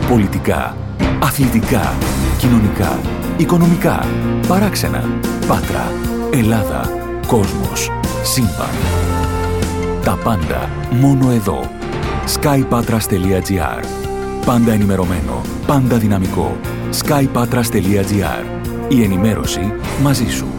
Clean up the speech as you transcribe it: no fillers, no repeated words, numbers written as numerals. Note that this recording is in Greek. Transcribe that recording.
Πολιτικά, αθλητικά, κοινωνικά, οικονομικά, παράξενα, Πάτρα, Ελλάδα, κόσμος, σύμπαν. Τα πάντα μόνο εδώ. skypatras.gr. Πάντα ενημερωμένο, πάντα δυναμικό. skypatras.gr. Η ενημέρωση μαζί σου.